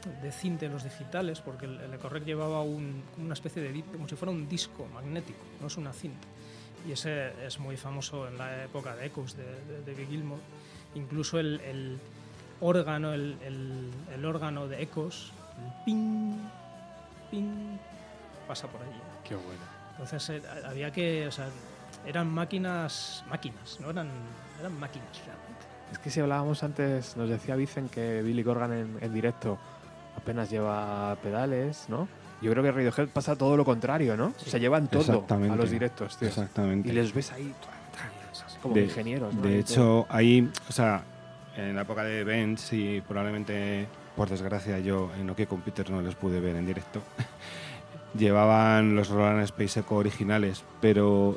de cinte los digitales, porque el Ecorec llevaba una especie de, como si fuera un disco magnético, no es una cinta. Y ese es muy famoso en la época de Echoes de David Gilmour. Incluso el órgano, el órgano de Echoes, el ping, ping, pasa por allí. Qué bueno. Entonces había que, o sea, eran máquinas, no eran máquinas realmente. Es que si hablábamos antes, nos decía Vicen que Billy Corgan en directo apenas lleva pedales, ¿no? Yo creo que Radiohead pasa todo lo contrario, ¿no? Sí. Se llevan todo Exactamente. a los directos, tío. Exactamente. Y les ves ahí como de, ingenieros, ¿no? De hecho, ahí, o sea, en la época de Benz, y probablemente, por desgracia, yo en OK Computer no les pude ver en directo, llevaban los Roland Space Echo originales, pero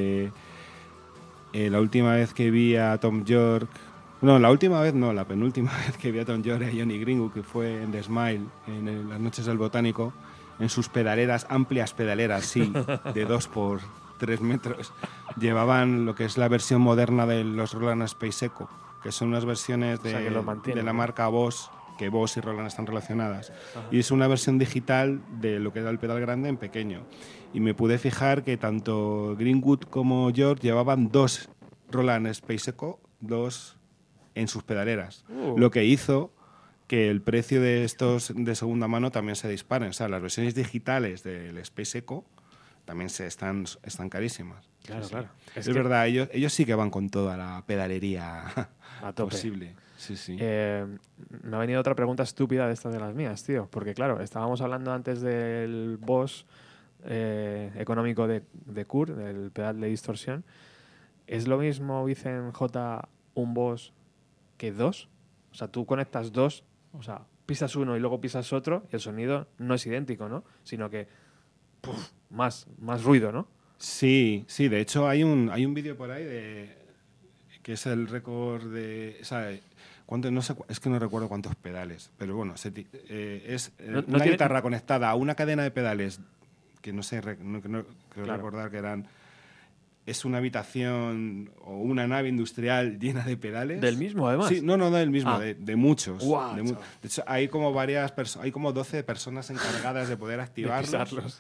la última vez que vi a Tom York, no, la última vez no, la penúltima vez que vi a Tom York y a Johnny Greenwood, que fue en The Smile, en las noches del Botánico, en sus pedaleras, amplias pedaleras, sí, de 2 por 3 metros, llevaban lo que es la versión moderna de los Roland Space Echo, que son unas versiones de, o sea, que lo mantienen, de la ¿no? marca Boss, que Boss y Roland están relacionadas. Ajá. Y es una versión digital de lo que era el pedal grande en pequeño. Y me pude fijar que tanto Greenwood como York llevaban 2 Roland Space Echo, 2 en sus pedaleras. Lo que hizo que el precio de estos de segunda mano también se disparen. O sea, las versiones digitales del Space Echo también están carísimas. Claro, Sí, claro. sí. Es verdad, ellos sí que van con toda la pedalería a tope. posible. Sí, sí. Me ha venido otra pregunta estúpida de estas de las mías, tío. Porque claro, estábamos hablando antes del Boss económico de Kurt, del pedal de distorsión. ¿Es lo mismo, dicen J, un Boss que 2? O sea, tú conectas 2, o sea, pisas uno y luego pisas otro y el sonido no es idéntico, ¿no? Sino que más ruido, ¿no? Sí, de hecho hay un vídeo por ahí que es el récord de... O sea, no sé, es que no recuerdo cuántos pedales, pero bueno, es una guitarra conectada a una cadena de pedales que no sé, creo recordar que eran... Es una habitación o una nave industrial llena de pedales. ¿Del mismo, además? Sí, no del mismo, de muchos. Wow, de hecho, hay como hay como 12 personas encargadas de poder activarlos.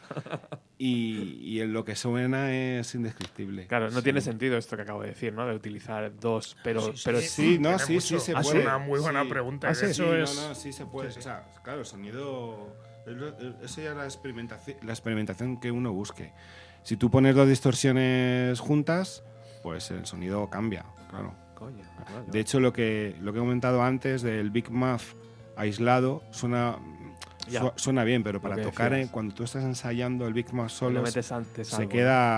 Y lo que suena es indescriptible. Claro, no tiene sentido esto que acabo de decir, ¿no? De utilizar 2, pero sí se puede. Es una muy buena pregunta. Sí, sí se puede. Sí. O sea, claro, el sonido... Eso ya es la experimentación que uno busque. Si tú pones 2 distorsiones juntas, pues el sonido cambia, claro. Coño, de hecho, lo que he comentado antes del Big Muff aislado suena bien, pero para tocar cuando tú estás ensayando el Big Muff solo se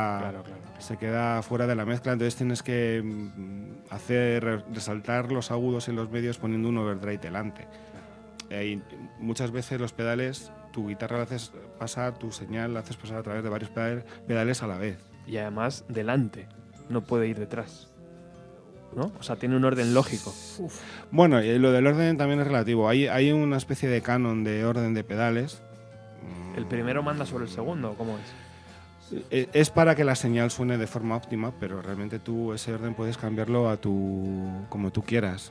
queda fuera de la mezcla, entonces tienes que hacer resaltar los agudos en los medios poniendo un overdrive delante. Y muchas veces los pedales, tu guitarra la haces pasar, tu señal la haces pasar a través de varios pedales a la vez. Y además delante, no puede ir detrás, ¿no? O sea, tiene un orden lógico. Bueno, y lo del orden también es relativo. Hay una especie de canon de orden de pedales. ¿El primero manda sobre el segundo? ¿Cómo es? Es para que la señal suene de forma óptima, pero realmente tú ese orden puedes cambiarlo como tú quieras.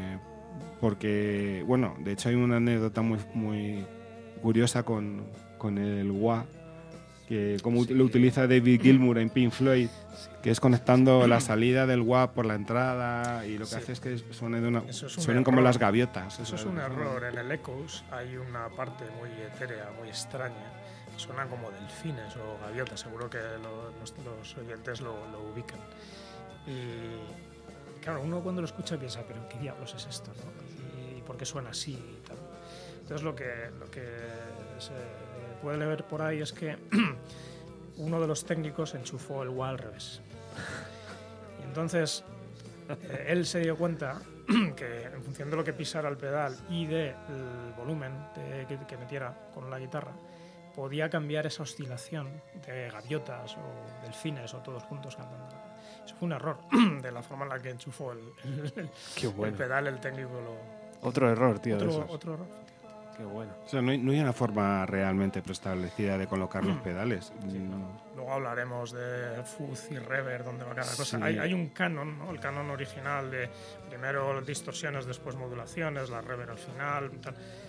Porque, bueno, de hecho hay una anécdota muy curiosa con el wah, que como lo utiliza David Gilmour en Pink Floyd, que es conectando la salida del wah por la entrada, y lo que hace es que suenen como las gaviotas. Eso es un error. En el Echoes hay una parte muy etérea, muy extraña, que suenan como delfines o gaviotas. Seguro que los oyentes lo ubican. Y claro, uno cuando lo escucha piensa, pero ¿qué diablos es esto, ¿no? ¿Y por qué suena así y tal? Entonces lo que se puede ver por ahí es que uno de los técnicos enchufó el wah al revés. Y entonces él se dio cuenta que en función de lo que pisara el pedal y del volumen que metiera con la guitarra, podía cambiar esa oscilación de gaviotas o delfines o todos juntos cantando. Eso fue un error de la forma en la que enchufó el pedal, el técnico. Otro error, tío. Otro error. Qué bueno. O sea, no hay una forma realmente preestablecida de colocar los pedales. Sí, luego hablaremos de fuzz y reverb, donde va cada cosa. Hay un canon, ¿no? El canon original de primero distorsiones, después modulaciones, la reverb al final, tal.